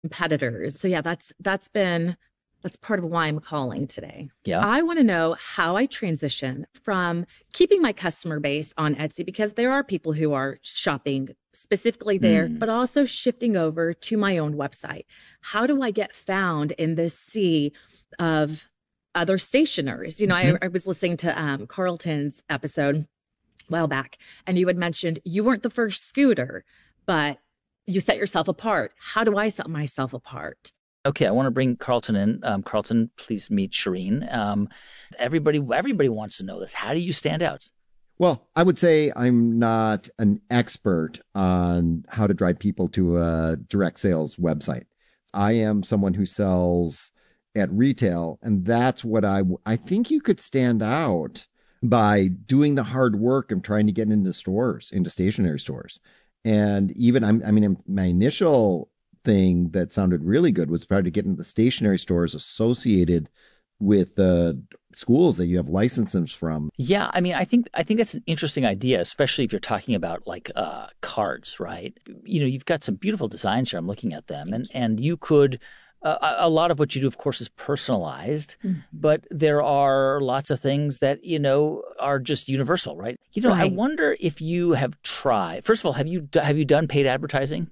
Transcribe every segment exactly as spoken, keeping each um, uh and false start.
competitors. So yeah, that's that's been that's part of why I'm calling today. Yeah. I want to know how I transition from keeping my customer base on Etsy, because there are people who are shopping specifically there, Mm. but also shifting over to my own website. How do I get found in this sea of other stationers? You know, Mhm. I, I was listening to um, Carlton's episode a while back, and you had mentioned you weren't the first scooter, but you set yourself apart. How do I set myself apart? Okay, I want to bring Carlton in. Um, Carlton, please meet Shireen. Um, everybody, everybody wants to know this. How do you stand out? Well, I would say I'm not an expert on how to drive people to a direct sales website. I am someone who sells at retail, and that's what I I think you could stand out by doing the hard work of trying to get into stores, into stationery stores. And even I'm, I mean, my initial thing that sounded really good was probably to get into the stationery stores associated with the schools that you have licenses from. Yeah, I mean, I think I think that's an interesting idea, especially if you're talking about like uh, cards, right? You know, you've got some beautiful designs here. I'm looking at them, and and you could. Uh, a lot of what you do, of course, is personalized, mm-hmm. but there are lots of things that, you know, are just universal, right? You know, right. I wonder if you have tried. First of all, have you have you done paid advertising?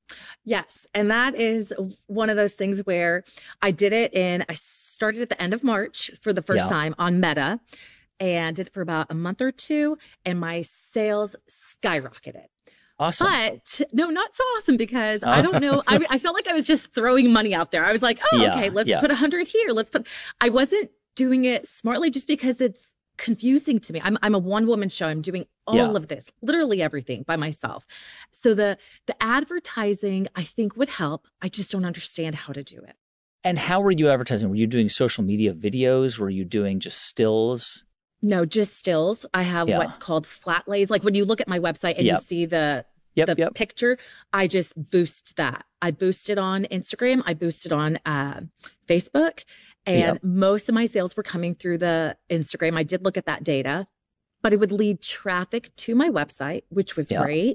Yes. And that is one of those things where I did it in, I started at the end of March for the first yeah. time on Meta, and did it for about a month or two, and my sales skyrocketed. Awesome. But no, not so awesome, because I don't know. I, I felt like I was just throwing money out there. I was like, oh, yeah, okay, let's yeah. put a hundred here. Let's put, I wasn't doing it smartly just because it's confusing to me. I'm I'm a one woman show. I'm doing all yeah. of this, literally everything by myself. So the, the advertising I think would help. I just don't understand how to do it. And how were you advertising? Were you doing social media videos? Were you doing just stills? No, just stills. I have yeah. what's called flat lays. Like when you look at my website and yep. you see the Yep, the yep. picture, I just boost that. I boost it on Instagram. I boost it on uh, Facebook. And yep. most of my sales were coming through the Instagram. I did look at that data, but it would lead traffic to my website, which was yep. great.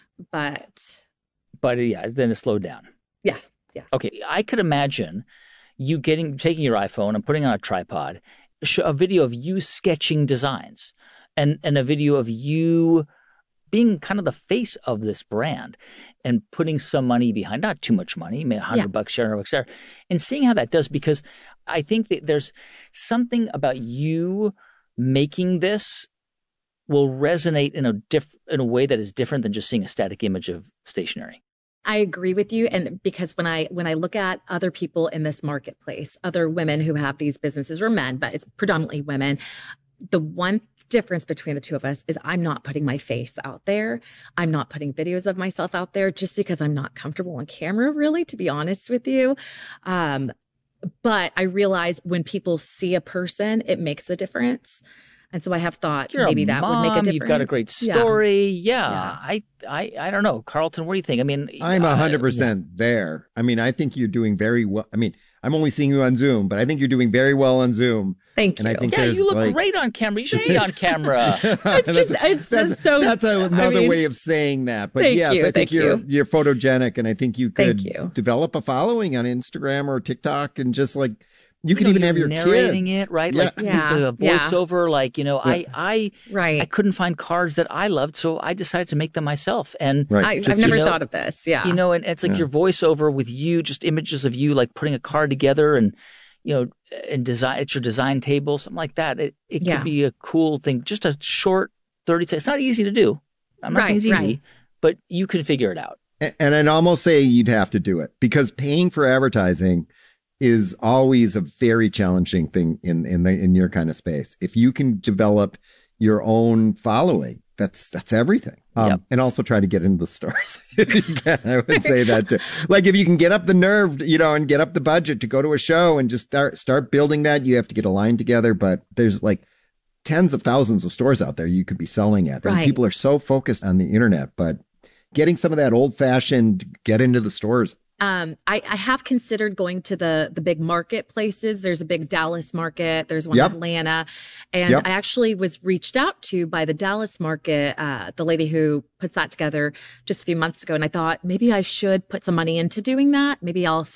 But. But yeah, then it slowed down. Yeah. Yeah. Okay. I could imagine you getting, taking your iPhone and putting on a tripod, a video of you sketching designs and, and a video of you being kind of the face of this brand and putting some money behind, not too much money, maybe a hundred yeah. bucks, share, bucks there, and seeing how that does, because I think that there's something about you making this will resonate in a diff, in a way that is different than just seeing a static image of stationery. I agree with you. And because when I, when I look at other people in this marketplace, other women who have these businesses, or men, but it's predominantly women, the one difference between the two of us is I'm not putting my face out there. I'm not putting videos of myself out there just because I'm not comfortable on camera, really, to be honest with you. Um, but I realize when people see a person, it makes a difference. And so I have thought You're maybe that mom, would make a difference. You've got a great story. Yeah. Yeah. I, I, I don't know. Carlton, what do you think? I mean, I'm a hundred uh, percent there. I mean, I think you're doing very well. I mean, I'm only seeing you on Zoom, but I think you're doing very well on Zoom. Thank and you. I think yeah, there's you look like, great on camera. You should be on camera. It's just, it's that's, just so. That's a, another I mean, way of saying that. But thank yes, you, I think thank you're you. you're photogenic, and I think you could Thank you. develop a following on Instagram or TikTok, and just like you, you could know, even have your narrating kids. it, right? Yeah. Like Yeah. the voiceover. Like, you know, Yeah. I, I, Right. I couldn't find cards that I loved, so I decided to make them myself. And Right. I, Just- I've never you know, thought of this. Yeah. you know, and it's like Yeah. your voiceover with you, just images of you, like putting a card together, and you know, and design. It's your design table, something like that. It it Yeah. could be a cool thing. Just a short thirty seconds. It's not easy to do. I'm not Right, saying it's easy, right. but you can figure it out. And I'd almost say you'd have to do it, because paying for advertising is always a very challenging thing in in the in your kind of space. If you can develop your own following, that's that's everything. Um, Yep. And also try to get into the stores. If you can, I would say that too. Like if you can get up the nerve, you know, and get up the budget to go to a show and just start start building that, you have to get a line together. But there's like tens of thousands of stores out there you could be selling at. And Right. people are so focused on the internet, but getting some of that old fashioned get into the stores Um, I, I have considered going to the the big marketplaces. There's a big Dallas market. There's one Yep. in Atlanta. And Yep. I actually was reached out to by the Dallas market, uh, the lady who puts that together just a few months ago. And I thought maybe I should put some money into doing that. Maybe I'll